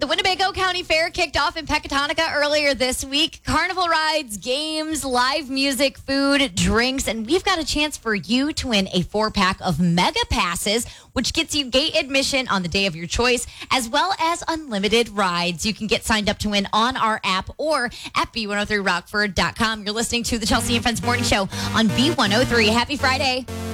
The Winnebago County Fair kicked off in Pecatonica earlier this week. Carnival rides, games, live music, food, drinks, and we've got a chance for you to win a 4-pack of Mega Passes, which gets you gate admission on the day of your choice, as well as unlimited rides. You can get signed up to win on our app or at B103rockford.com. You're listening to the Chelsea and Friends Morning Show on B103. Happy Friday.